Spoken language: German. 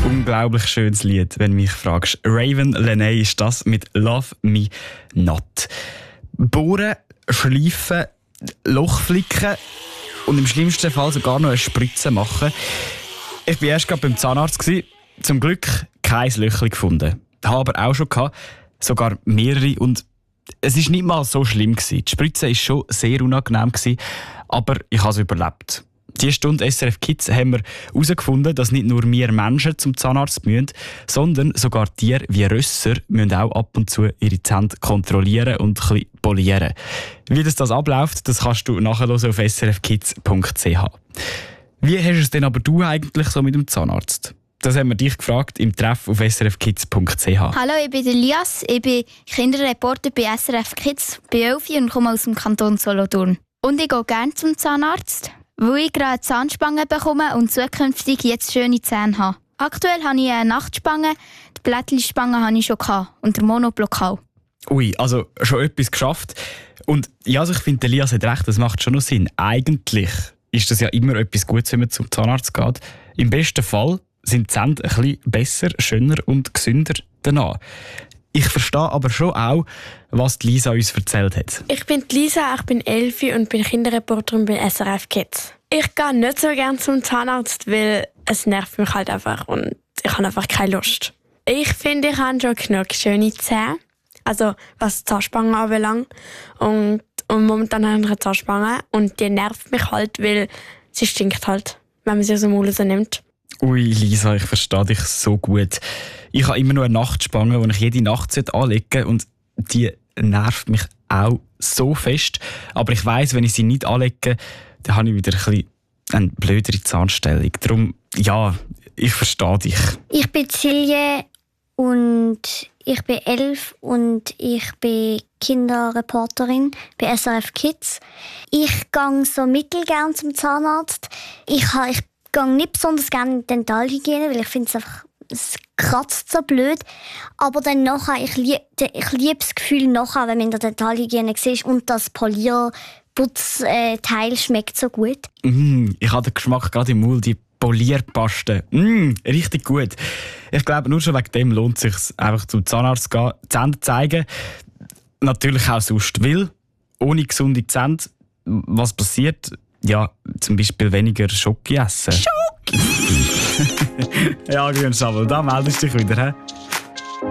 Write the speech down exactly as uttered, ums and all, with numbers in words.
Unglaublich schönes Lied, wenn du mich fragst. Raven Lenae ist das mit Love Me Not. Bohren, schleifen, Loch flicken und im schlimmsten Fall sogar noch eine Spritze machen. Ich war erst gerade beim Zahnarzt. Zum Glück kein Löchchen gefunden. Habe aber auch schon gehabt, sogar mehrere. Und es war nicht mal so schlimm. Die Spritze war schon sehr unangenehm, aber ich habe es überlebt. Diese Stunde S R F Kids haben wir herausgefunden, dass nicht nur wir Menschen zum Zahnarzt müssen, sondern sogar Tiere wie Rösser müssen auch ab und zu ihre Zähne kontrollieren und ein bisschen polieren. Wie das, das abläuft, das kannst du nachhören auf s r f kids punkt c h. Wie hast du es denn aber du eigentlich so mit dem Zahnarzt? Das haben wir dich gefragt im Treff auf s r f kids punkt c h. Hallo, ich bin Elias, ich bin Kinderreporter bei S R F Kids, bin elf und komme aus dem Kanton Solothurn. Und ich gehe gerne zum Zahnarzt, weil ich gerade Zahnspangen bekomme und zukünftig jetzt schöne Zähne habe. Aktuell habe ich eine Nachtspange, die Blättli-Spange habe ich schon gehabt und der Monoblock auch. Ui, also schon etwas geschafft. Und ja, also ich finde, Elias hat recht, das macht schon noch Sinn. Eigentlich ist das ja immer etwas Gutes, wenn man zum Zahnarzt geht. Im besten Fall sind die Zähne ein bisschen besser, schöner und gesünder danach. Ich verstehe aber schon auch, was die Lisa uns erzählt hat. Ich bin Lisa, ich bin elf und bin Kinderreporterin bei S R F Kids. Ich gehe nicht so gerne zum Zahnarzt, weil es nervt mich halt einfach und ich habe einfach keine Lust. Ich finde, ich habe schon genug schöne Zähne, also was Zahnspangen anbelangt. Und, und momentan habe ich eine Zahnspange und die nervt mich halt, weil sie stinkt halt, wenn man sie aus dem Mund nimmt. Ui, Lisa, ich verstehe dich so gut. Ich habe immer noch eine Nachtspange, die ich jede Nacht anlegen sollte und die nervt mich auch so fest. Aber ich weiss, wenn ich sie nicht anlege, dann habe ich wieder ein bisschen eine blödere Zahnstellung. Darum, ja, ich verstehe dich. Ich bin Silje und ich bin elf und ich bin Kinderreporterin bei S R F Kids. Ich gehe so mittelgern zum Zahnarzt. Ich, habe, ich gehe nicht besonders gerne in Dentalhygiene, weil ich finde es einfach, es kratzt so blöd. Aber dann nachher, ich liebe ich lieb das Gefühl nachher, wenn man in der Dentalhygiene sieht und das Polierputzteil schmeckt so gut. Mm, ich habe den Geschmack gerade im Mund, die Polierpaste. Mm, richtig gut. Ich glaube, nur schon wegen dem lohnt es sich, einfach zum Zahnarzt zu gehen, Zähne zeigen. Natürlich auch sonst, weil ohne gesunde Zähne, was passiert? Ja, zum Beispiel weniger Schoki essen. Schoki! Ja, Grünschabel, da meldest du dich wieder, he?